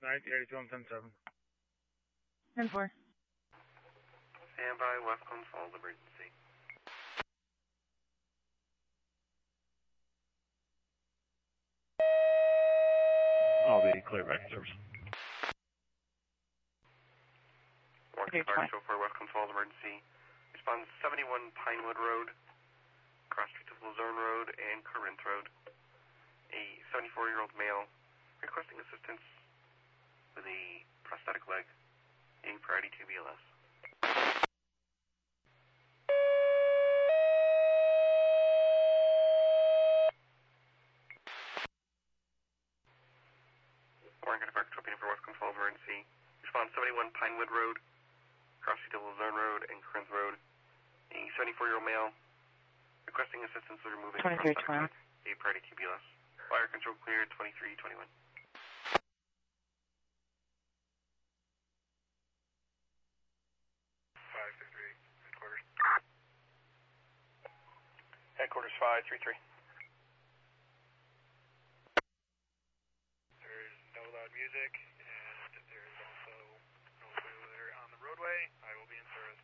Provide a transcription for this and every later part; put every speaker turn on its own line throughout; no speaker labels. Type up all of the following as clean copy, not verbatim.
982-177.
10-4.
Stand by, West Glens Falls emergency.
I'll be clear back to service.
Warren Fire Show for West Glens Falls emergency. Response 71 Pinewood Road, cross streets of Luzerne Road and Corinth Road. A 74-year-old male requesting assistance with a prosthetic leg, a priority 2 BLS. Warren County Fire Patrol for West Glens Falls emergency. Response 71 Pinewood Road, cross street of Luzerne Road and Corinth Road. A 74-year-old male requesting assistance with removing a prosthetic leg, a priority 2 BLS. Fire control clear 2321. 533, headquarters. Headquarters 533.
There's no loud music, and there's also no trailer on the roadway. I will be in service.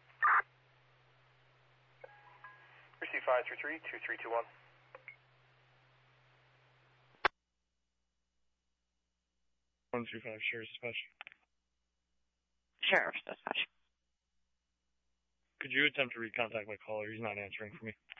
Receive 533, 2321.
135, Sheriff's Dispatch.
Sheriff's Dispatch.
Could you attempt to recontact my caller? He's not answering for me.